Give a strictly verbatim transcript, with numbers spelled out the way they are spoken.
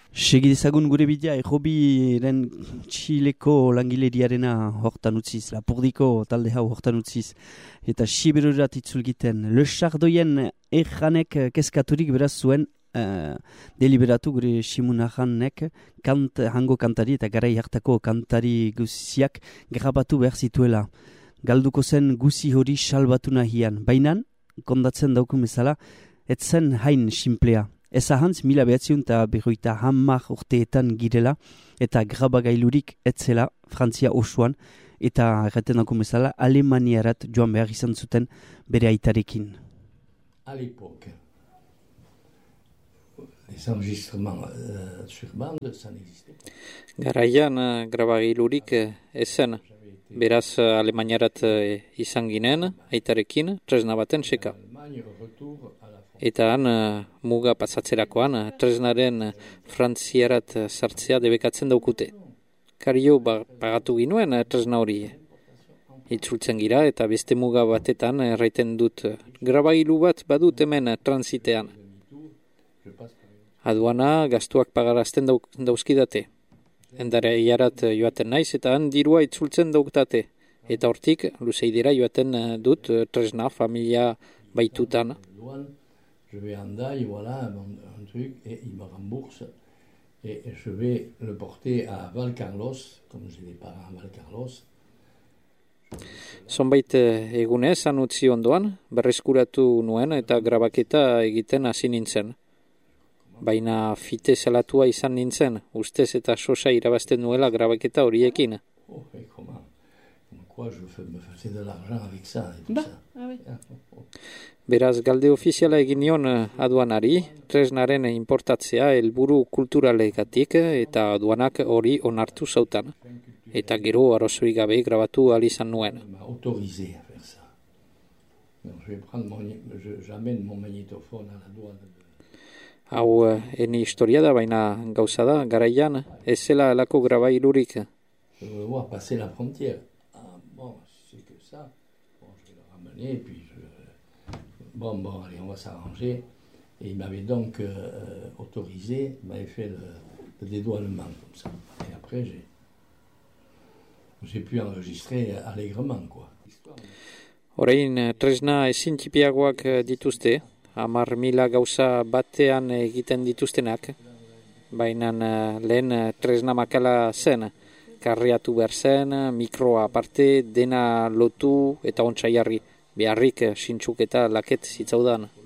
Segidezagun gure bidea, errobiren Txileko langileriarena hortan utziz, Lapurdiko talde hau hortan utziz, eta Siberurat itzulgiten. Le Chardoien erranek keskaturik beraz zuen uh, deliberatu gure Simun Arranek kant, hango kantari eta garai hartako kantari guziak grabatu behar zituela. Galduko zen guzi hori salbatu nahian, bainan, kondatzen daukun bezala, ez zen hain simplea. Ez ahantz, mila behatziun eta berroita hamar urteetan girela eta grabagailurik etzela Frantzia osoan eta erraten daukun bezala Alemaniarat joan behar izan zuten bere aitarekin. À l'époque, les enregistrements euh, sur bande, ça n'existait pas. Garaian uh, grabagailurik uh, ezen, beraz uh, Alemaniarat uh, izan ginen, aitarekin, tresna baten seka. Eta han, uh, muga pasatzerakoan, uh, tresnaren uh, frantziarat uh, sartzea debekatzen daukute. Kario ba, pagatu ginuen uh, tresna hori. Itzultzen gira eta beste muga batetan erraiten dut. Uh, grabailu bat badut hemen uh, transitean. Aduana gastuak pagarazten dauk, dauzkidate. Endare iarat uh, joaten naiz eta han dirua itzultzen dauktate. Eta hortik, luzeidera joaten uh, dut uh, tresna familia baitutan. Je vais en Daille, voilà, un, un truc, et il me rembourse. Et, et je vais le porter à Valcarlos, comme j'ai des parents à Valcarlos. Zonbait egunez, han utzi ondoan, berreskuratu nuen eta grabaketa egiten hasi nintzen. Baina fite zelatua izan nintzen, ustez eta sosa irabazten nuela grabaketa horiekin. Oh, et comment, comme quoi je fais, me faisais de l'argent avec ça et tout Ba, ça. ah, oui. Beraz, galde ofiziala egin nion aduanari, tresnaren importatzea helburu kulturalegatik eta aduanak hori onartu zautan. Eta gero arrazoi gabe grabatu ahal izan nuen. M'a autorisé à faire ça. Donc, je vais prendre mon, je, j'amène mon magnétophone à la douane. Hau, eni historia da, baina gauza da, garaian, ez zela alako grabailurik. Je veux voir passer la frontière. Ah bon, c'est que ça. Bon, je vais le ramener, puis je... Bon, bon, allez, on va s'arranger. Et il m'avait donc euh, autorisé, il m'avait fait le, le dédouanement comme ça. Et après, j'ai, j'ai pu enregistrer allègrement, quoi. Orain, tresna ezin txipiagoak dituzte, hamar mila gauza batean egiten dituztenak, baina lehen tresna makala zen, karriatu behar zen, mikroa aparte, dena lotu eta ontsaiarri. Beharrik sintxuk eta laket zitzaudan.